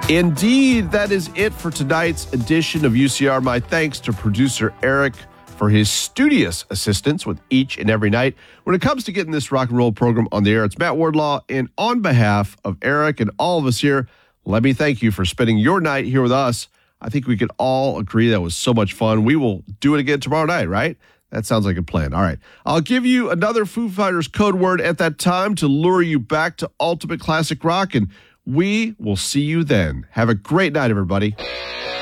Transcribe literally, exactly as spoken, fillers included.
Indeed, that is it for tonight's edition of U C R. My thanks to producer Eric for his studious assistance with each and every night. When it comes to getting this rock and roll program on the air, it's Matt Wardlaw, and on behalf of Eric and all of us here, let me thank you for spending your night here with us. I think we could all agree that was so much fun. We will do it again tomorrow night, right? That sounds like a plan. All right. I'll give you another Foo Fighters code word at that time to lure you back to Ultimate Classic Rock, and we will see you then. Have a great night, everybody.